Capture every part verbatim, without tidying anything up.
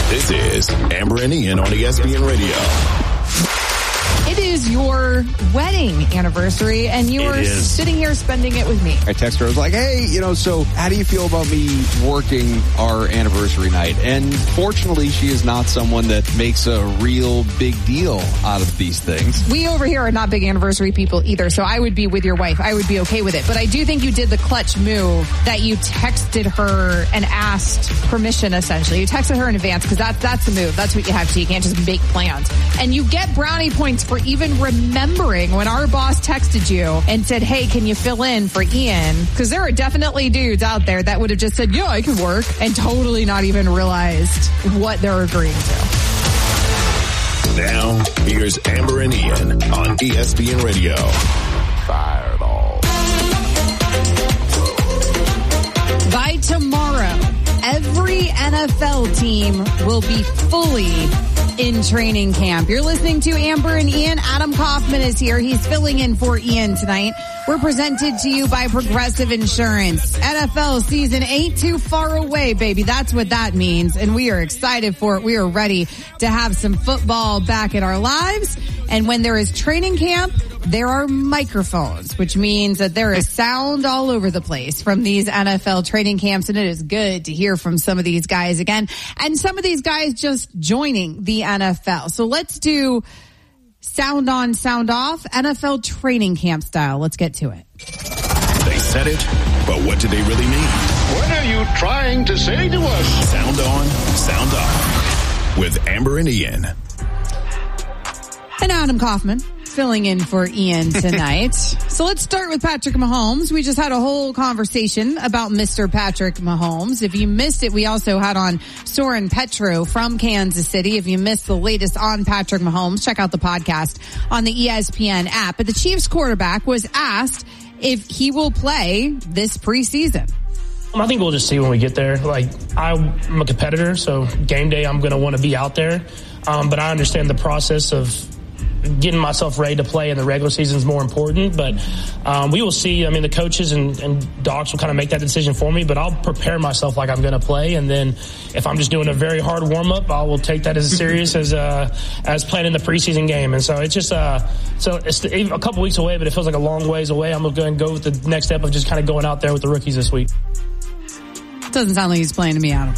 This is Amber and Ian on E S P N Radio. It is your wedding anniversary, and you are sitting here spending it with me. I texted her. I was like, hey, you know, so how do you feel about me working our anniversary night? And fortunately, she is not someone that makes a real big deal out of these things. We over here are not big anniversary people either, so I would be with your wife. I would be okay with it. But I do think you did the clutch move that you texted her and asked permission, essentially. You texted her in advance, because that, that's the move. That's what you have to. You can't just make plans. And you get brownie points for even remembering when our boss texted you and said, hey, can you fill in for Ian? Because there are definitely dudes out there that would have just said, yeah, I can work, and totally not even realized what they're agreeing to. Now, here's Amber and Ian on E S P N Radio. Fireball. By tomorrow, every N F L team will be fully in training camp. You're listening to Amber and Ian. Adam Kaufman is here. He's filling in for Ian tonight. We're presented to you by Progressive Insurance. N F L season ain't too far away, baby. That's what that means. And we are excited for it. We are ready to have some football back in our lives. And when there is training camp, there are microphones, which means that there is sound all over the place from these N F L training camps. And it is good to hear from some of these guys again. And some of these guys just joining the N F L. So let's do sound on, sound off, N F L training camp style. Let's get to it. They said it, but what do they really mean? What are you trying to say to us? Sound on, sound off with Amber and Ian. And Adam Kaufman filling in for Ian tonight. So let's start with Patrick Mahomes. We just had a whole conversation about Mister Patrick Mahomes. If you missed it, we also had on Soren Petro from Kansas City. If you missed the latest on Patrick Mahomes, check out the podcast on the E S P N app. But the Chiefs quarterback was asked if he will play this preseason. I think we'll just see when we get there. Like, I'm a competitor, so game day I'm going to want to be out there. Um, but I understand the process of getting myself ready to play in the regular season is more important, but um, we will see. I mean, the coaches and, and docs will kind of make that decision for me, but I'll prepare myself like I'm going to play, and then if I'm just doing a very hard warm-up, I will take that as serious as uh, as playing in the preseason game. And so it's just uh, so it's a couple weeks away, but it feels like a long ways away. I'm going to go with the next step of just kind of going out there with the rookies this week. Doesn't sound like he's playing to me, Adam.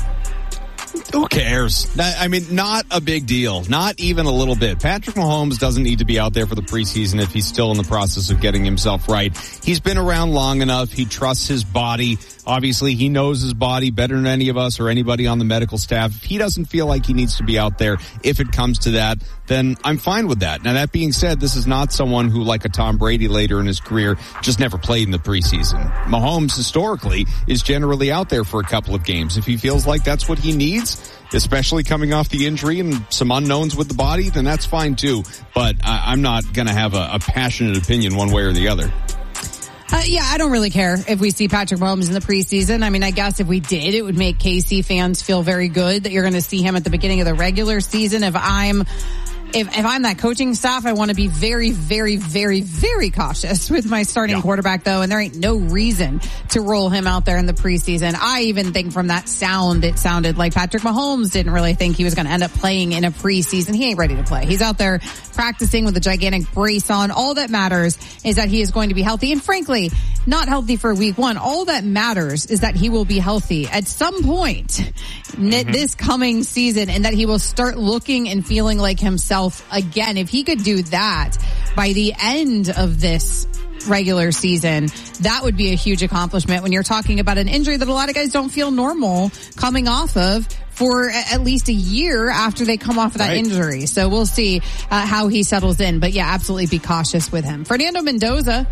Who cares? I mean, not a big deal. Not even a little bit. Patrick Mahomes doesn't need to be out there for the preseason if he's still in the process of getting himself right. He's been around long enough. He trusts his body. Obviously, he knows his body better than any of us or anybody on the medical staff. If he doesn't feel like he needs to be out there, if it comes to that, then I'm fine with that. Now, that being said, this is not someone who, like a Tom Brady later in his career, just never played in the preseason. Mahomes, historically, is generally out there for a couple of games. If he feels like that's what he needs, especially coming off the injury and some unknowns with the body, then that's fine too. But I, I'm not going to have a, a passionate opinion one way or the other. Uh, yeah, I don't really care if we see Patrick Mahomes in the preseason. I mean, I guess if we did, it would make K C fans feel very good that you're going to see him at the beginning of the regular season. If I'm If, if I'm that coaching staff, I want to be very, very, very, very cautious with my starting yeah. quarterback, though, and there ain't no reason to roll him out there in the preseason. I even think from that sound, it sounded like Patrick Mahomes didn't really think he was going to end up playing in a preseason. He ain't ready to play. He's out there practicing with a gigantic brace on. All that matters is that he is going to be healthy, and frankly, not healthy for week one. All that matters is that he will be healthy at some point mm-hmm. this coming season, and that he will start looking and feeling like himself again. If he could do that by the end of this regular season, that would be a huge accomplishment when you're talking about an injury that a lot of guys don't feel normal coming off of for at least a year after they come off of that right. injury. So we'll see uh, how he settles in. But yeah, absolutely be cautious with him. Fernando Mendoza,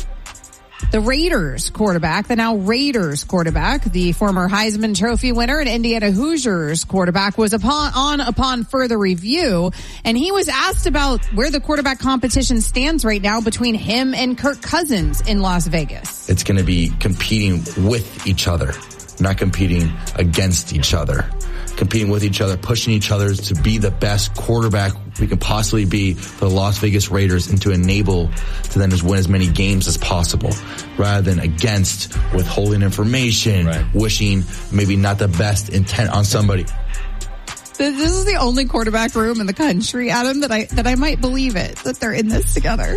the Raiders quarterback, the now Raiders quarterback, the former Heisman Trophy winner and Indiana Hoosiers quarterback, was upon on upon further review, and he was asked about where the quarterback competition stands right now between him and Kirk Cousins in Las Vegas. It's going to be competing with each other, not competing against each other. Competing with each other, pushing each other to be the best quarterback we can possibly be for the Las Vegas Raiders, and to enable to them to win as many games as possible, rather than against, withholding information, right. wishing maybe not the best intent on somebody. This is the only quarterback room in the country, Adam, that I that I might believe it, that they're in this together.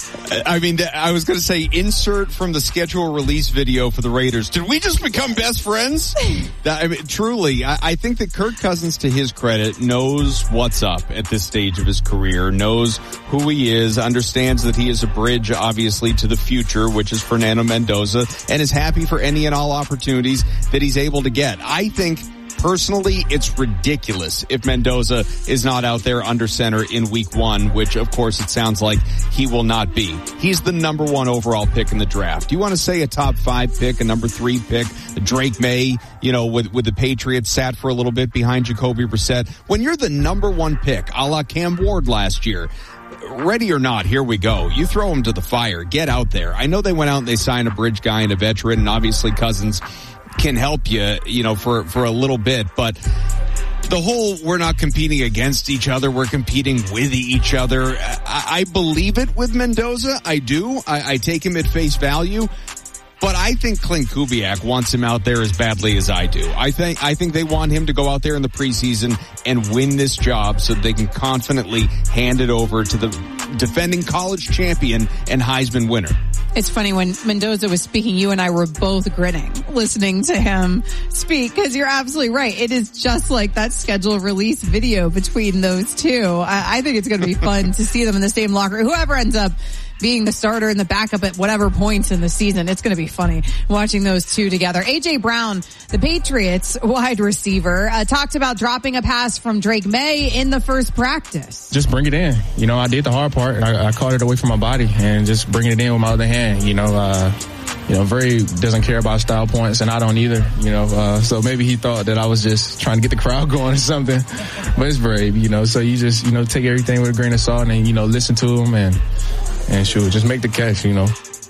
I mean, I was going to say insert from the schedule release video for the Raiders. Did we just become best friends? That, I mean, truly, I, I think that Kirk Cousins, to his credit, knows what's up at this stage of his career, knows who he is, understands that he is a bridge, obviously, to the future, which is Fernando Mendoza, and is happy for any and all opportunities that he's able to get. I think personally, it's ridiculous if Mendoza is not out there under center in week one, which of course it sounds like he will not be. He's the number one overall pick in the draft. You want to say a top five pick, a number three pick, Drake May, you know, with, with the Patriots sat for a little bit behind Jacoby Brissett. When you're the number one pick, a la Cam Ward last year, ready or not, here we go. You throw him to the fire. Get out there. I know they went out and they signed a bridge guy and a veteran, and obviously Cousins can help you, you know, for, for a little bit, but the whole we're not competing against each other, we're competing with each other. I, I believe it with Mendoza. I do. I, I take him at face value. But I think Clint Kubiak wants him out there as badly as I do. I think, I think they want him to go out there in the preseason and win this job so they can confidently hand it over to the defending college champion and Heisman winner. It's funny, when Mendoza was speaking, you and I were both grinning listening to him speak, because you're absolutely right. It is just like that schedule release video between those two. I, I think it's going to be fun to see them in the same locker. Whoever ends up being the starter and the backup at whatever points in the season, it's going to be funny watching those two together. A J. Brown, the Patriots wide receiver, uh, talked about dropping a pass from Drake May in the first practice. Just bring it in. You know, I did the hard part. I, I caught it away from my body and just bringing it in with my other hand. You know, uh, you know, very doesn't care about style points, and I don't either. You know, uh, so maybe he thought that I was just trying to get the crowd going or something. But it's brave, you know. So you just, you know, take everything with a grain of salt and, you know, listen to him and and shoot, just make the catch, you know.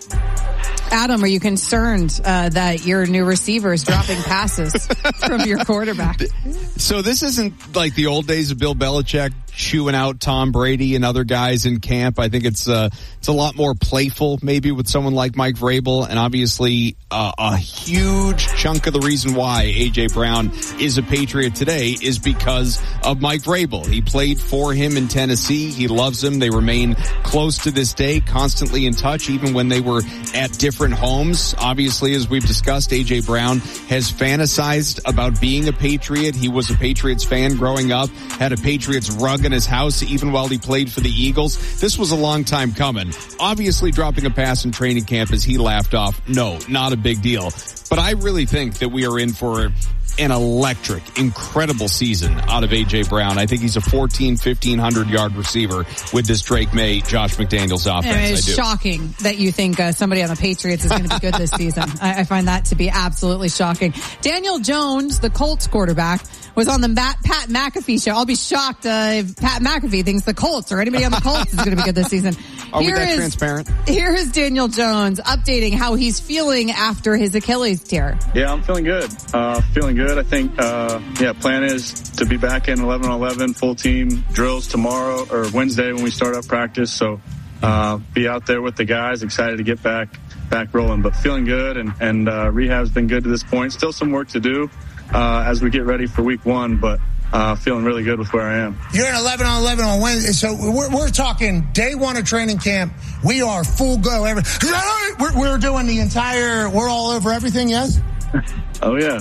Adam, are you concerned uh, that your new receiver is dropping passes from your quarterback? So this isn't like the old days of Bill Belichick chewing out Tom Brady and other guys in camp. I think it's uh, it's a lot more playful, maybe, with someone like Mike Vrabel, and obviously uh, a huge chunk of the reason why A J. Brown is a Patriot today is because of Mike Vrabel. He played for him in Tennessee. He loves him. They remain close to this day, constantly in touch, even when they were at different homes. Obviously, as we've discussed, A J. Brown has fantasized about being a Patriot. He was a Patriots fan growing up, had a Patriots rug in his house even while he played for the Eagles. This was a long time coming. Obviously, dropping a pass in training camp as he laughed off, no, not a big deal. But I really think that we are in for an electric, incredible season out of A J. Brown. I think he's a fourteen, fifteen hundred yard receiver with this Drake May, Josh McDaniels offense. And it's I do. shocking that you think uh, somebody on the Patriots is going to be good this season. I, I find that to be absolutely shocking. Daniel Jones, the Colts quarterback, was on the Matt, Pat McAfee show. I'll be shocked uh, if Pat McAfee thinks the Colts or anybody on the Colts is going to be good this season. Are here we that is, transparent? Here is Daniel Jones updating how he's feeling after his Achilles tear. Yeah, I'm feeling good. Uh, feeling good. I think, uh, yeah, plan is to be back in eleven on eleven full team drills tomorrow or Wednesday when we start up practice. So, uh, be out there with the guys, excited to get back, back rolling, but feeling good, and, and, uh, rehab's been good to this point. Still some work to do, uh, as we get ready for week one, but, uh, feeling really good with where I am. You're in eleven on eleven on Wednesday, so we're, we're talking day one of training camp. We are full go. Every, we're, we're doing the entire, we're all over everything, yes? Oh, yeah.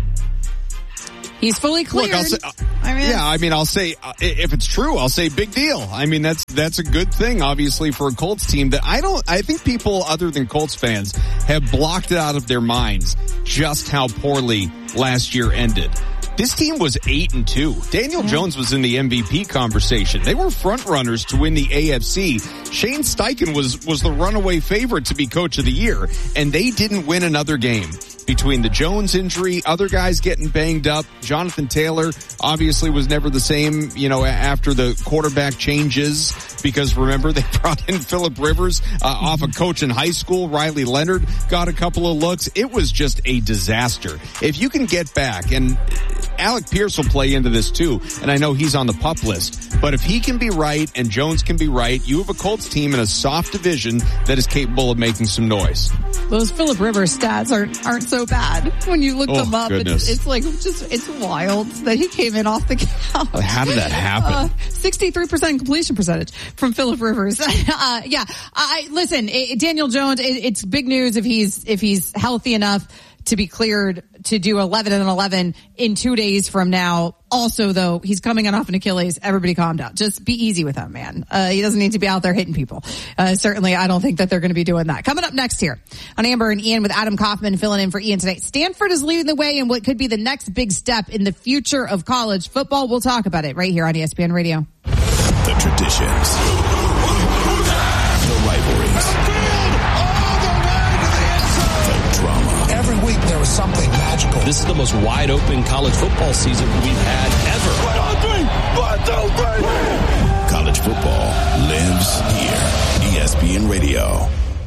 He's fully cleared. Look, I'll say, uh, I mean, yeah, I mean, I'll say, uh, if it's true, I'll say big deal. I mean, that's, that's a good thing, obviously, for a Colts team that I don't, I think people other than Colts fans have blocked it out of their minds just how poorly last year ended. This team was eight and two. Daniel Jones was in the M V P conversation. They were front runners to win the A F C. Shane Steichen was, was the runaway favorite to be coach of the year, and they didn't win another game. Between the Jones injury, other guys getting banged up, Jonathan Taylor obviously was never the same, you know, after the quarterback changes, because remember, they brought in Phillip Rivers uh, off a coach in high school. Riley Leonard got a couple of looks. It was just a disaster. If you can get back, and Alec Pierce will play into this too, and I know he's on the PUP list, but if he can be right and Jones can be right, you have a Colts team in a soft division that is capable of making some noise. Those Phillip Rivers stats aren't, aren't so bad when you look Oh, them up. goodness. It's, it's like just it's wild that he came in off the couch. How did that happen? Uh, sixty-three percent completion percentage from Phillip Rivers. uh, yeah, I listen. It, Daniel Jones. It, it's big news if he's if he's healthy enough to be cleared to do eleven and eleven in two days from now. Also, though, he's coming on off an Achilles. Everybody calm down. Just be easy with him, man. Uh, he doesn't need to be out there hitting people. Uh, certainly, I don't think that they're going to be doing that. Coming up next here on Amber and Ian with Adam Kaufman filling in for Ian today. Stanford is leading the way in what could be the next big step in the future of college football. We'll talk about it right here on E S P N Radio. The traditions. The rivalries. The drama. Every week there was something magical. This is the most wide open college football season we've had ever. One, two, three. One, two, three. College football lives here. E S P N Radio.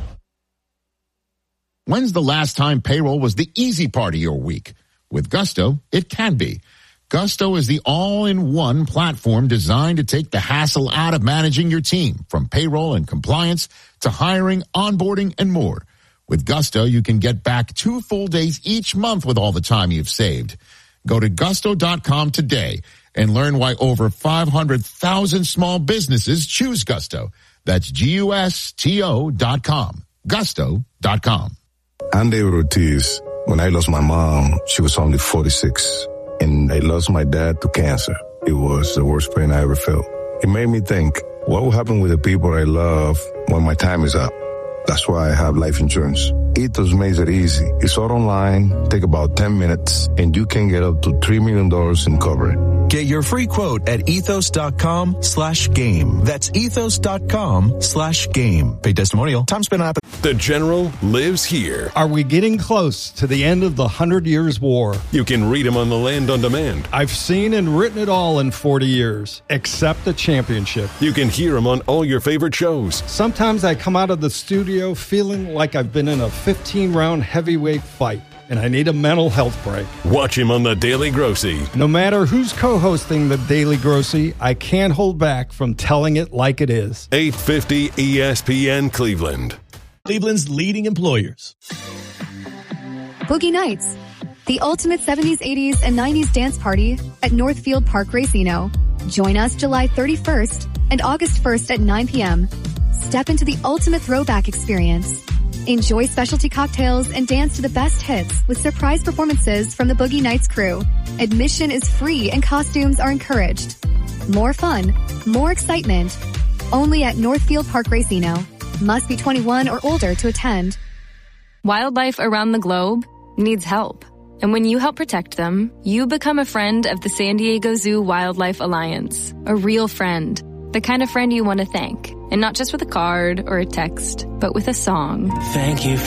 When's the last time payroll was the easy part of your week? With Gusto, it can be. Gusto is the all-in-one platform designed to take the hassle out of managing your team, from payroll and compliance to hiring, onboarding, and more. With Gusto, you can get back two full days each month with all the time you've saved. Go to gusto dot com today and learn why over five hundred thousand small businesses choose Gusto. That's G U S T O dot com. gusto dot com. I'm David Ortiz. When I lost my mom, she was only forty-six. And I lost my dad to cancer. It was the worst pain I ever felt. It made me think, what will happen with the people I love when my time is up? That's why I have life insurance. Ethos makes it easy. It's all online, take about ten minutes, and you can get up to three million dollars in coverage. Get your free quote at ethos dot com slash game. That's ethos dot com slash game. Pay testimonial. Time spent on app. The General lives here. Are we getting close to the end of the Hundred Years' War? You can read him on the Land on Demand. I've seen and written it all in forty years, except the championship. You can hear him on all your favorite shows. Sometimes I come out of the studio feeling like I've been in a fifteen-round heavyweight fight, and I need a mental health break. Watch him on The Daily Grossy. No matter who's co-hosting The Daily Grossy, I can't hold back from telling it like it is. eight fifty E S P N Cleveland. Cleveland's leading employers. Boogie Nights, the ultimate seventies, eighties, and nineties dance party at Northfield Park Racino. Join us July thirty-first and August first at nine p.m. Step into the ultimate throwback experience. Enjoy specialty cocktails and dance to the best hits with surprise performances from the Boogie Nights crew. Admission is free and costumes are encouraged. More fun, more excitement. Only at Northfield Park Racino. Must be twenty-one or older to attend. Wildlife around the globe needs help. And when you help protect them, you become a friend of the San Diego Zoo Wildlife Alliance. A real friend. The kind of friend you want to thank. And not just with a card or a text, but with a song. Thank you